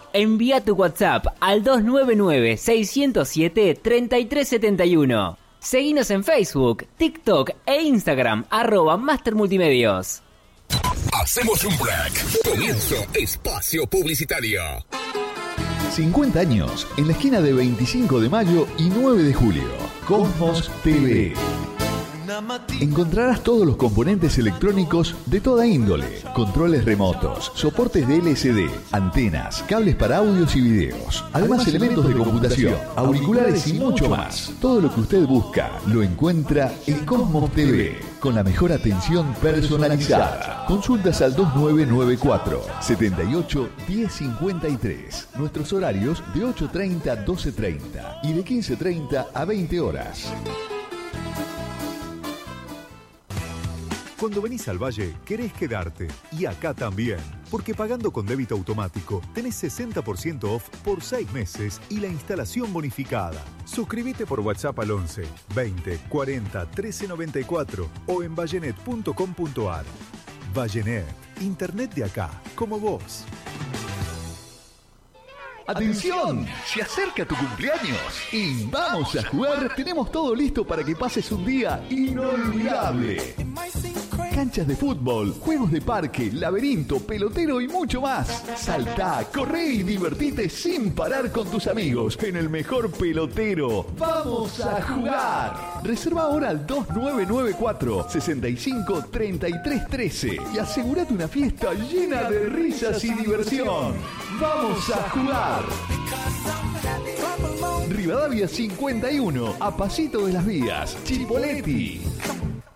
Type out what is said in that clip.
Envía tu WhatsApp al 299-607-3371. Seguinos en Facebook, TikTok e Instagram, @Mastermultimedios. Hacemos un break. Comienzo espacio publicitario. 50 años en la esquina de 25 de mayo y 9 de julio. Cosmos TV. Encontrarás todos los componentes electrónicos de toda índole, controles remotos, soportes de LCD, antenas, cables para audios y videos, además elementos de computación, auriculares y mucho más. Todo lo que usted busca lo encuentra en Cosmos TV, con la mejor atención personalizada. Consultas al 2994 78 1053. Nuestros horarios de 8:30 a 12:30 y de 15:30 a 20 horas. Cuando venís al Valle, querés quedarte. Y acá también. Porque pagando con débito automático, tenés 60% off por 6 meses y la instalación bonificada. Suscríbete por WhatsApp al 11 20 40 13 94 o en vallenet.com.ar. Vallenet, internet de acá, como vos. ¡Atención! Se acerca tu cumpleaños y vamos a jugar. Tenemos todo listo para que pases un día inolvidable. Canchas de fútbol, juegos de parque, laberinto, pelotero y mucho más. Saltá, corre y divertite sin parar con tus amigos en el mejor pelotero. ¡Vamos a jugar! Reserva ahora al 2994 65 33 13 y asegúrate una fiesta llena de risas y diversión. ¡Vamos a jugar! Rivadavia 51, a pasito de las vías, Chipoleti.